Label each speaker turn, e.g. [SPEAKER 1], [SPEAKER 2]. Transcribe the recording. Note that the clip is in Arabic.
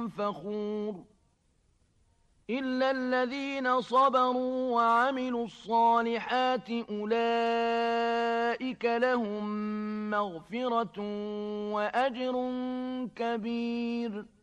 [SPEAKER 1] فخور إلا الذين صبروا وعملوا الصالحات أولئك لهم مغفرة وأجر كبير.